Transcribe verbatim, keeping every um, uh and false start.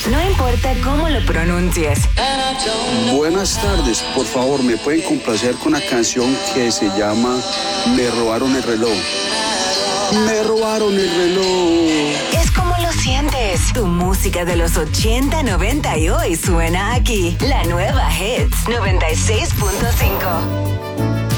No importa cómo lo pronuncies. Buenas tardes, por favor, ¿me pueden complacer con una canción que se llama Me robaron el reloj? Me robaron el reloj. Es como lo sientes. Tu música de los ochenta, noventa y hoy suena aquí. La nueva Hits noventa y seis punto cinco.